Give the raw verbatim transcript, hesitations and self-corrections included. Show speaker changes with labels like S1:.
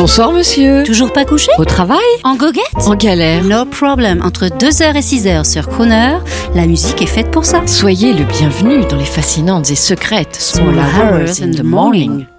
S1: Bonsoir monsieur.
S2: Toujours pas couché?
S1: Au travail?
S2: En goguette?
S1: En galère?
S2: No problem. Entre deux heures et six heures sur Crooner, la musique est faite pour ça.
S1: Soyez le bienvenu dans les fascinantes et secrètes Small Hours in the Morning.